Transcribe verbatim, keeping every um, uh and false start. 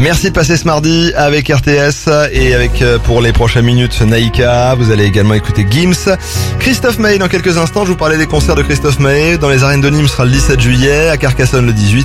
Merci de passer ce mardi avec R T S et avec euh, pour les prochaines minutes Naïka. Vous allez également écouter Gims. Christophe Maé dans quelques instants. Je vous parlais des concerts de Christophe Maé. Dans les arènes de Nîmes sera le dix-sept juillet, à Carcassonne le dix-huit.